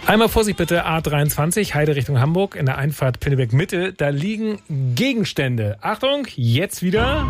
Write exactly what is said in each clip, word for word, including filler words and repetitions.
Einmal Vorsicht bitte, A dreiundzwanzig, Heide Richtung Hamburg, in der Einfahrt Pinneberg Mitte. Da liegen Gegenstände. Achtung, jetzt wieder.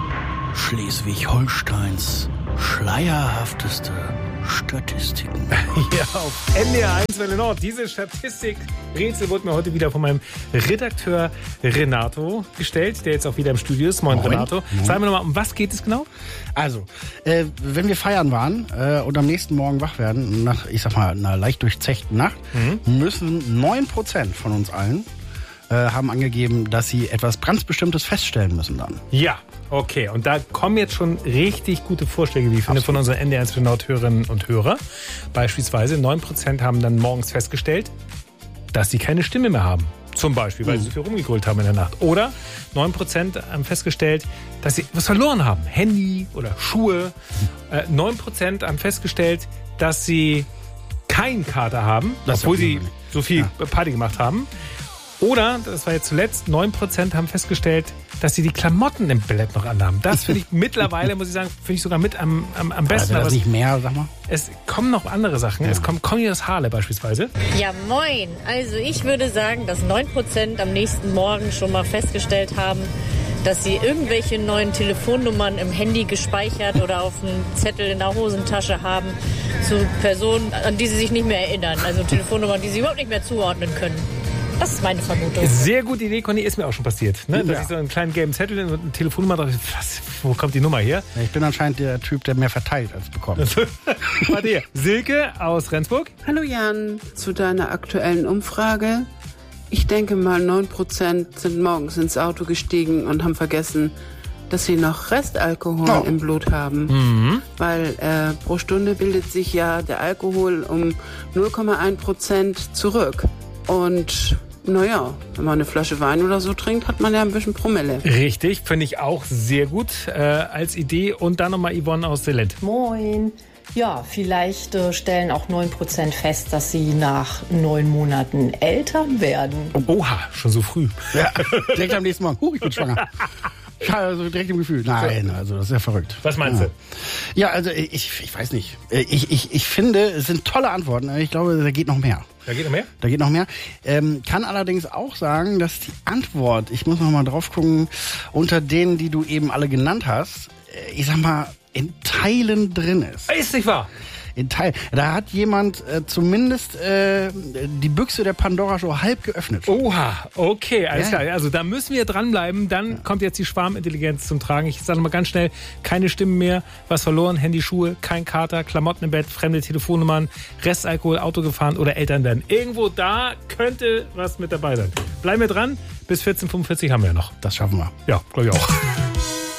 Schleswig-Holsteins schleierhafteste Statistiken. Ja, auf N D R eins Welle Nord. Diese Statistik-Rätsel wurde mir heute wieder von meinem Redakteur Renato gestellt, der jetzt auch wieder im Studio ist. Moin, Moin. Renato. Moin. Sagen wir nochmal, um was geht es genau? Also, äh, wenn wir feiern waren äh, und am nächsten Morgen wach werden, nach, ich sag mal, einer leicht durchzechten Nacht, mhm. müssen neun Prozent von uns allen äh, haben angegeben, dass sie etwas ganz Bestimmtes feststellen müssen dann. Ja. Okay, und da kommen jetzt schon richtig gute Vorschläge, wie ich finde, von unseren N D R eins Nord-Hörerinnen und Hörer. Beispielsweise neun Prozent haben dann morgens festgestellt, dass sie keine Stimme mehr haben. Zum Beispiel, weil mhm. sie so viel rumgegrölt haben in der Nacht. Oder neun Prozent haben festgestellt, dass sie was verloren haben. Handy oder Schuhe. Mhm. Äh, neun Prozent haben festgestellt, dass sie keinen Kater haben, das obwohl sie so viel ja. Party gemacht haben. Oder, das war jetzt zuletzt, neun Prozent haben festgestellt, dass sie die Klamotten im Billett noch anhaben. Das finde ich mittlerweile, muss ich sagen, finde ich sogar mit am, am, am besten. Also das nicht mehr, sag mal? Es kommen noch andere Sachen. Ja. Es kommt Conny aus Halle beispielsweise. Ja, moin. Also ich würde sagen, dass neun Prozent am nächsten Morgen schon mal festgestellt haben, dass sie irgendwelche neuen Telefonnummern im Handy gespeichert oder auf einem Zettel in der Hosentasche haben zu Personen, an die sie sich nicht mehr erinnern. Also Telefonnummern, die sie überhaupt nicht mehr zuordnen können. Das ist meine Vermutung. Sehr gute Idee, Conny, ist mir auch schon passiert. Ne? Ja. Dass ich so einen kleinen gelben Zettel und eine Telefonnummer drauf. Was, wo kommt die Nummer her? Ja, ich bin anscheinend der Typ, der mehr verteilt als bekommt. Warte hier. Silke aus Rendsburg. Hallo Jan, zu deiner aktuellen Umfrage. Ich denke mal, neun Prozent sind morgens ins Auto gestiegen und haben vergessen, dass sie noch Restalkohol oh. im Blut haben. Mhm. Weil äh, pro Stunde bildet sich ja der Alkohol um null Komma eins Prozent zurück. Und naja, wenn man eine Flasche Wein oder so trinkt, hat man ja ein bisschen Promille. Richtig, finde ich auch sehr gut äh, als Idee. Und dann nochmal Yvonne aus Selent. Moin. Ja, vielleicht äh, stellen auch neun Prozent fest, dass sie nach neun Monaten Eltern werden. Oha, schon so früh. Ja, direkt am nächsten Morgen. Uh, ich bin schwanger. Ich habe also direkt im Gefühl. Nein, also das ist ja verrückt. Was meinst ja. du? Ja, also ich, ich weiß nicht. Ich, ich, ich finde, es sind tolle Antworten. Ich glaube, da geht noch mehr. Da geht noch mehr? Da geht noch mehr. Ähm, kann allerdings auch sagen, dass die Antwort, ich muss noch mal drauf gucken, unter denen, die du eben alle genannt hast, ich sag mal, in Teilen drin ist. Ist nicht wahr? In Teilen. Da hat jemand äh, zumindest äh, die Büchse der Pandora schon halb geöffnet. Oha, okay, alles ja. klar. Also da müssen wir dranbleiben. Dann ja. kommt jetzt die Schwarmintelligenz zum Tragen. Ich sage mal ganz schnell, keine Stimmen mehr, was verloren, Handy, Schuhe, kein Kater, Klamotten im Bett, fremde Telefonnummern, Restalkohol, Auto gefahren oder Eltern werden. Irgendwo da könnte was mit dabei sein. Bleiben wir dran. Bis vierzehn Uhr fünfundvierzig haben wir ja noch. Das schaffen wir. Ja, glaube ich auch.